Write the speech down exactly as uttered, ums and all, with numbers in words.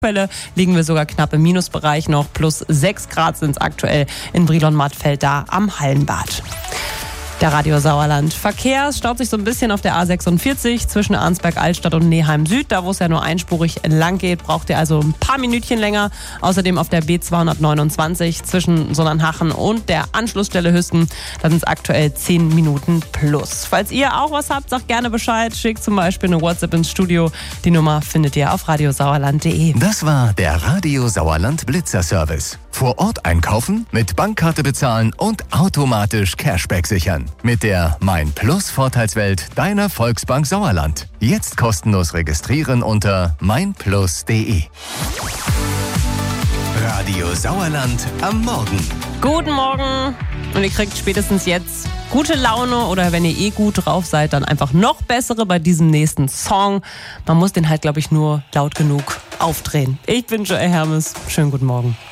Quelle liegen wir sogar knapp im Minusbereich noch. Plus sechs Grad sind es aktuell in Brilon-Mattfeld da am Hallenbad. Der Radio Sauerland. Verkehr, es staut sich so ein bisschen auf der A sechsundvierzig zwischen Arnsberg-Altstadt und Neheim Süd. Da, wo es ja nur einspurig lang geht, braucht ihr also ein paar Minütchen länger. Außerdem auf der B zweihundertneunundzwanzig zwischen Sonnenhachen und der Anschlussstelle Hüsten. Da sind es aktuell zehn Minuten plus. Falls ihr auch was habt, sagt gerne Bescheid. Schickt zum Beispiel eine WhatsApp ins Studio. Die Nummer findet ihr auf radiosauerland punkt de. Das war der Radio Sauerland Blitzer Service. Vor Ort einkaufen, mit Bankkarte bezahlen und automatisch Cashback sichern. Mit der Mein Plus Vorteilswelt deiner Volksbank Sauerland. Jetzt kostenlos registrieren unter mein plus punkt de. Radio Sauerland am Morgen. Guten Morgen. Und ihr kriegt spätestens jetzt gute Laune oder wenn ihr eh gut drauf seid, dann einfach noch bessere bei diesem nächsten Song. Man muss den halt, glaube ich, nur laut genug aufdrehen. Ich bin Joey Hermes. Schönen guten Morgen.